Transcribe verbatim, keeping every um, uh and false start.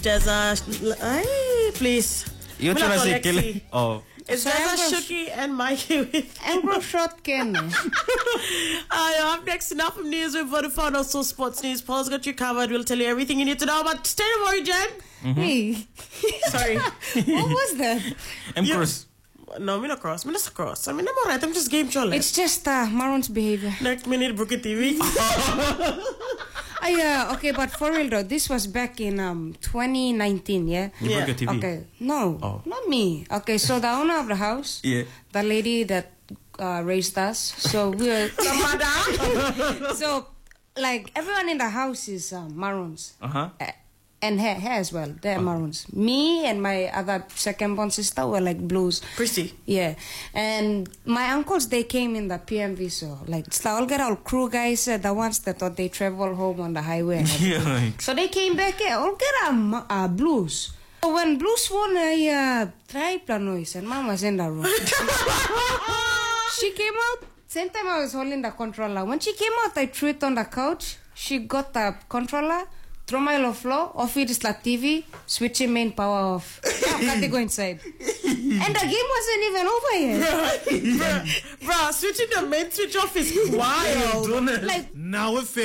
Jazza, ay, please. You're trying to say Kelly? Oh. It's Jazza, Shuki, and Mikey with Angro shot Ken. uh, Up next, enough of news with Vodafone, also sports news. Paul's got you covered. We'll tell you everything you need to know about State of Origin. Mm-hmm. Hey. Sorry. What was that? I'm cross. No, I'm not cross. I'm not cross. I mean, I'm alright. I'm just game chole. It's just uh, Maroon's behavior. Next minute, Brookie T V. Oh, yeah, okay, but for real though, this was back in um twenty nineteen, yeah? You Yeah. broke your T V? Okay, no, Oh. not me. Okay, so the owner of the house, Yeah. the lady that uh, raised us, so we were... The mother. So, like, everyone in the house is um, Maroons. Uh-huh. Uh, and her, her as well, they're Oh. Maroons. Me and my other second-born sister were like blues. Christy. Yeah, and my uncles, they came in the P M V, so like it's the all get all crew guys, uh, the ones that thought they travel home on the highway. And everything. Yeah, like, So they came back here, all get a ma- uh, blues. So when blues won a uh, triple noise, and mom was in the room. She came out, same time I was holding the controller. When she came out, I threw it on the couch. She got the controller, throw my low floor, off it is the T V, switching main power off. Now, can't go inside. And the game wasn't even over yet. Bruh, bruh, switching the main switch off is wild. Like, Now if